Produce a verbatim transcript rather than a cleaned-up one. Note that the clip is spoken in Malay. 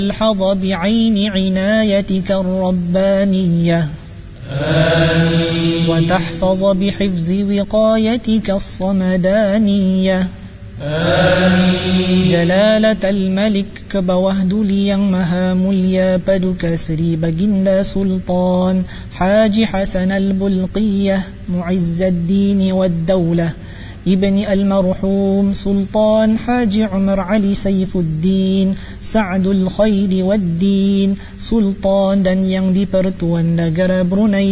الحظ بعين عنايتك الربانية آمين. وتحفظ بحفظ وقايتك الصمدانية آمين. جلالة الملك كبوهدلي yang maha mulia paduka Sri Baginda Sultan Haji Hasan al-Bulqiyah Mu'izzaddin wad-Daulah ibni al-marhum Sultan Haji Umar Ali Saifuddin Sa'dul Khairi wad-Din Sultan dan yang di Pertuan Negara Brunei